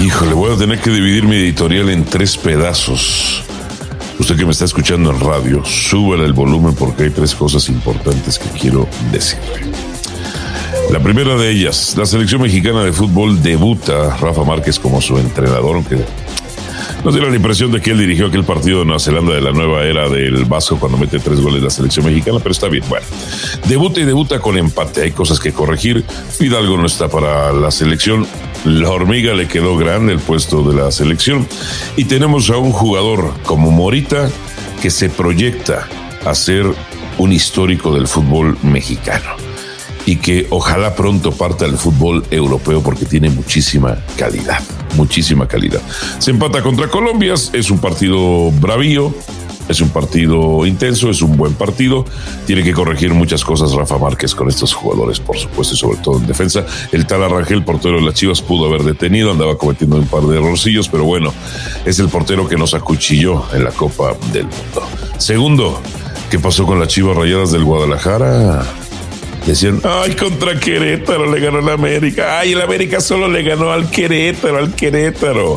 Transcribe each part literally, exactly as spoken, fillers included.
Híjole, voy a tener que dividir mi editorial en tres pedazos. Usted que me está escuchando en radio, súbale el volumen porque hay tres cosas importantes que quiero decirle. La primera de ellas, la selección mexicana de fútbol debuta Rafa Márquez como su entrenador, aunque nos dio la impresión de que él dirigió aquel partido de Nueva Zelanda de la nueva era del Vasco cuando mete tres goles la selección mexicana, pero está bien. Bueno, debuta y debuta con empate. Hay cosas que corregir. Fidalgo no está para la selección. La hormiga le quedó grande el puesto de la selección. Y tenemos a un jugador como Morita que se proyecta a ser un histórico del fútbol mexicano. Y que ojalá pronto parta al fútbol europeo porque tiene muchísima calidad, muchísima calidad. Se empata contra Colombia, es un partido bravío, es un partido intenso, es un buen partido. Tiene que corregir muchas cosas Rafa Márquez con estos jugadores, por supuesto, y sobre todo en defensa. El tal Arrangel, portero de las Chivas, pudo haber detenido, andaba cometiendo un par de errorcillos, pero bueno, es el portero que nos acuchilló en la Copa del Mundo. Segundo, ¿qué pasó con las Chivas Rayadas del Guadalajara? Decían, ay, contra Querétaro le ganó la América. Ay, el América solo le ganó al Querétaro, al Querétaro.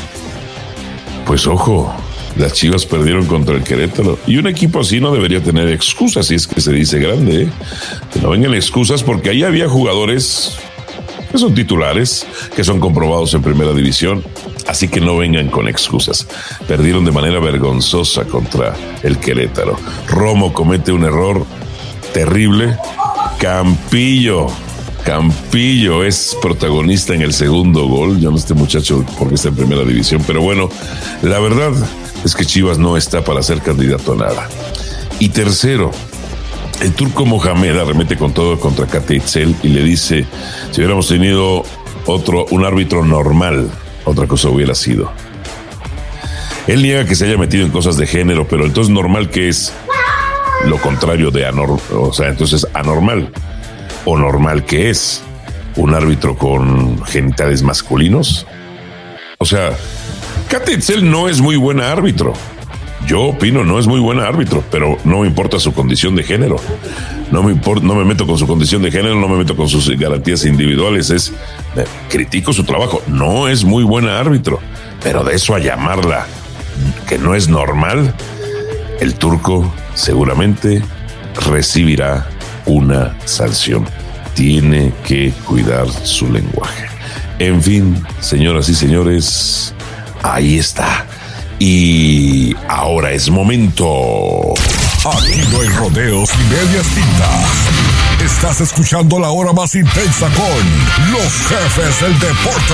Pues ojo, las Chivas perdieron contra el Querétaro. Y un equipo así no debería tener excusas, si es que se dice grande, ¿eh? Que no vengan excusas, porque ahí había jugadores que son titulares, que son comprobados en primera división. Así que no vengan con excusas. Perdieron de manera vergonzosa contra el Querétaro. Romo comete un error terrible. Campillo, Campillo es protagonista en el segundo gol. Yo no este muchacho porque está en primera división, pero bueno, la verdad es que Chivas no está para ser candidato a nada. Y tercero, el turco Mohamed arremete con todo contra Kate Itzel y le dice, si hubiéramos tenido otro, un árbitro normal, otra cosa hubiera sido. Él niega que se haya metido en cosas de género, pero entonces normal que es lo contrario de anormal, o sea, entonces anormal o normal que es un árbitro con genitales masculinos. O sea, Kate Itzel no es muy buena árbitro. Yo opino, no es muy buena árbitro, pero no me importa su condición de género. No me importa, no me meto con su condición de género, no me meto con sus garantías individuales. Es eh, critico su trabajo. No es muy buena árbitro, pero de eso a llamarla que no es normal, el turco seguramente recibirá una sanción. Tiene que cuidar su lenguaje. En fin, señoras y señores, ahí está. Y ahora es momento. Aquí no hay rodeos y medias tintas. Estás escuchando la hora más intensa con los jefes del deporte.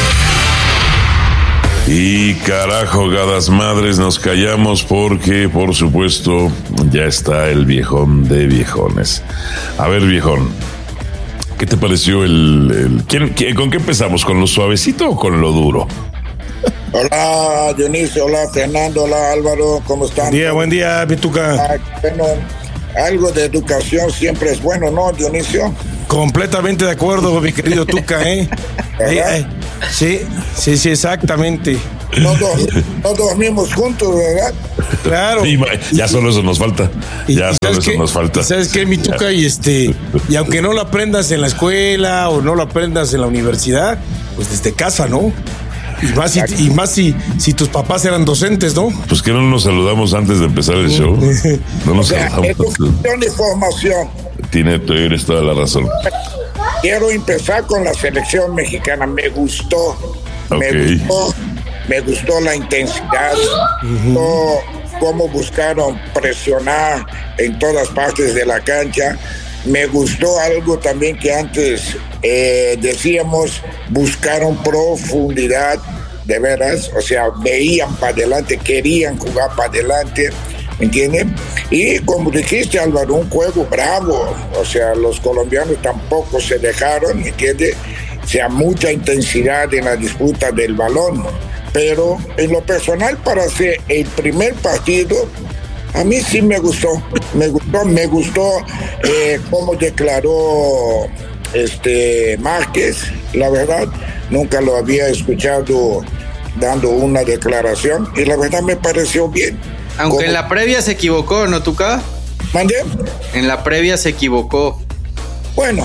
Y carajo, gadas madres, nos callamos porque, por supuesto, ya está el viejón de viejones. A ver, viejón, ¿qué te pareció el... el ¿quién, quién, ¿Con qué empezamos? ¿Con lo suavecito o con lo duro? Hola, Dionisio, hola, Fernando, hola, Álvaro, ¿cómo están? Buen día, buen día, Pituca. Ah, bueno, algo de educación siempre es bueno, ¿no, Dionisio? Completamente de acuerdo, mi querido Tuca, ¿eh? eh, eh sí, sí, sí, exactamente. No, do, no dormimos juntos, ¿verdad? Claro. Y ya solo eso nos falta. Y, ya y solo eso qué? nos falta. ¿Sabes qué, mi Tuca? Y este, y aunque no lo aprendas en la escuela o no lo aprendas en la universidad, pues desde casa, ¿no? Y más, si, y más si, si tus papás eran docentes, ¿no? Pues que no nos saludamos antes de empezar el show. No nos o sea, saludamos. Educación y formación. Tiene, tienes toda la razón. Quiero empezar con la selección mexicana. Me gustó. Okay. Me gustó. Me gustó la intensidad. Uh-huh. Todo, cómo buscaron presionar en todas partes de la cancha. Me gustó algo también que antes eh, decíamos, buscaron profundidad, de veras, o sea, veían para adelante, querían jugar para adelante, ¿entiendes? Y como dijiste, Álvaro, un juego bravo, o sea, los colombianos tampoco se dejaron, ¿entiendes? O sea, mucha intensidad en la disputa del balón, pero en lo personal, para hacer el primer partido, a mí sí me gustó, me gustó, me gustó eh, cómo declaró este Márquez, la verdad, nunca lo había escuchado dando una declaración y la verdad me pareció bien. Aunque como... en la previa se equivocó, ¿no, Tuca? ¿Mande? En la previa se equivocó. Bueno,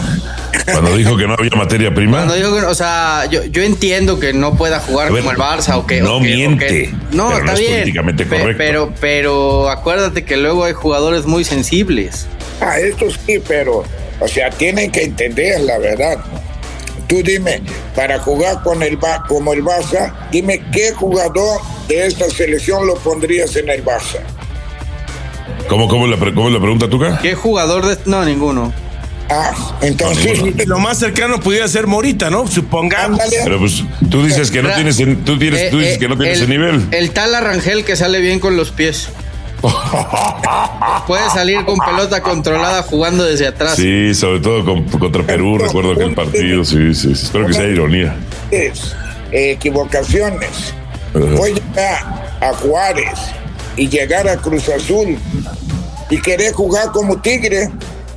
Cuando dijo que no había materia prima. Cuando dijo que, o sea, yo, yo entiendo que no pueda jugar ver, como el Barça o que... No o que, miente. O que, no, está no es bien. políticamente Pe- correcto. Pero, pero acuérdate que luego hay jugadores muy sensibles. Ah, esto sí, pero, o sea, tienen que entender la verdad. Tú dime, para jugar con el como el Barça, dime qué jugador de esta selección lo pondrías en el Barça. ¿Cómo, cómo, la, cómo la pregunta, Tuca? ¿Qué jugador de...? No, ninguno. Ah, entonces... No, lo más cercano pudiera ser Morita, ¿no? Supongamos. Ándale. Pero pues tú dices que no tienes, tú tienes, Eh, tú dices eh, que no tienes el, ese nivel. El tal Arrangel que sale bien con los pies. Puede salir con pelota controlada jugando desde atrás. Sí, sobre todo con, contra Perú, recuerdo aquel partido. Sí, sí, sí, espero que sea ironía. Es, eh, equivocaciones. Uh-huh. Voy llegar a Juárez y llegar a Cruz Azul y querer jugar como Tigre.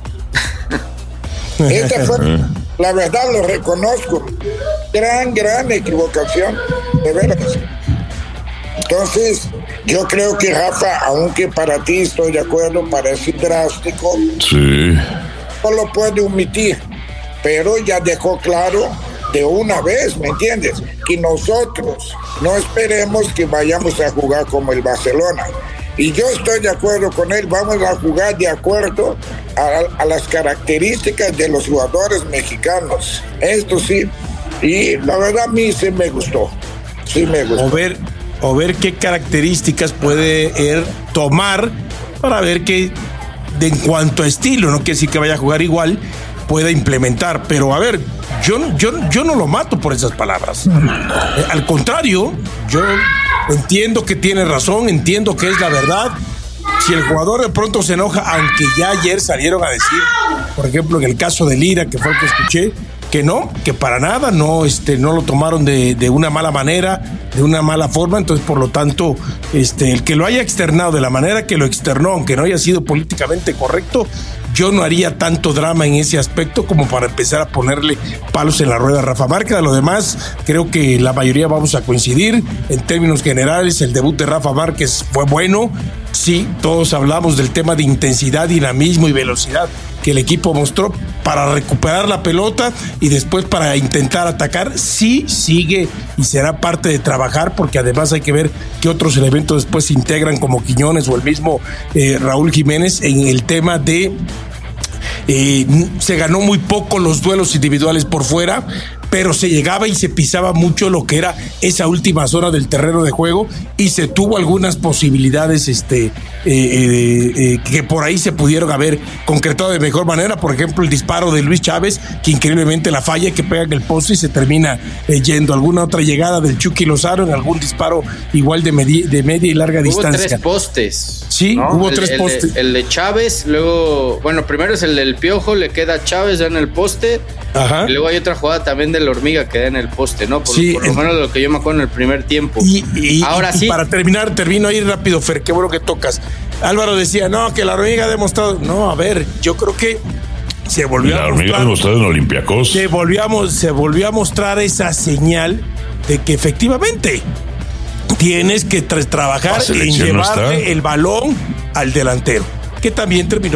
Esta fue, la verdad, lo reconozco. Gran, gran equivocación, de veras. Entonces, yo creo que Rafa, aunque para ti estoy de acuerdo, parece drástico, sí, no lo puede omitir, pero ya dejó claro de una vez, ¿me entiendes? Que nosotros no esperemos que vayamos a jugar como el Barcelona. Y yo estoy de acuerdo con él, vamos a jugar de acuerdo a, a las características de los jugadores mexicanos. Esto sí, y la verdad a mí sí me gustó, sí me gustó. O ver, o ver qué características puede él tomar para ver que, de, en cuanto a estilo, no quiere decir que vaya a jugar igual, pueda implementar. Pero a ver, yo, yo, yo no lo mato por esas palabras. Eh, al contrario, yo entiendo que tiene razón, entiendo que es la verdad. Si el jugador de pronto se enoja, aunque ya ayer salieron a decir, por ejemplo, en el caso de Lira, que fue el que escuché, que no, que para nada, no, este, no lo tomaron de, de una mala manera, de una mala forma, entonces por lo tanto, este, el que lo haya externado de la manera que lo externó, aunque no haya sido políticamente correcto, yo no haría tanto drama en ese aspecto como para empezar a ponerle palos en la rueda a Rafa Márquez. A lo demás, creo que la mayoría vamos a coincidir. En términos generales, el debut de Rafa Márquez fue bueno. Sí, todos hablamos del tema de intensidad, dinamismo y velocidad que el equipo mostró para recuperar la pelota y después para intentar atacar. Sí, sigue y será parte de trabajar, porque además hay que ver qué otros elementos después se integran, como Quiñones o el mismo eh, Raúl Jiménez, en el tema de eh, se ganó muy poco los duelos individuales por fuera, pero se llegaba y se pisaba mucho lo que era esa última zona del terreno de juego y se tuvo algunas posibilidades este, eh, eh, eh, que por ahí se pudieron haber concretado de mejor manera. Por ejemplo, el disparo de Luis Chávez, que increíblemente la falla, que pega en el poste y se termina eh, yendo. Alguna otra llegada del Chucky Lozano en algún disparo igual de, medi- de media y larga hubo distancia. Hubo tres postes. Sí, ¿no? hubo el, tres el postes. De, el de Chávez, luego, bueno, primero es el del Piojo, le queda a Chávez ya en el poste. Ajá. Y luego hay otra jugada también de la Hormiga que da en el poste, ¿no? Por, Sí, por lo en... menos de lo que yo me acuerdo en el primer tiempo. Y, y, Ahora y, sí. Y para terminar, termino ahí rápido, Fer, qué bueno que tocas. Álvaro decía, no, que la Hormiga ha demostrado. No, a ver, yo creo que se volvió la a Hormiga mostrar. demostrado en Olympiacos. Se volvió, a, se volvió a mostrar esa señal de que efectivamente tienes que tra- trabajar en llevarle el balón al delantero, que también terminó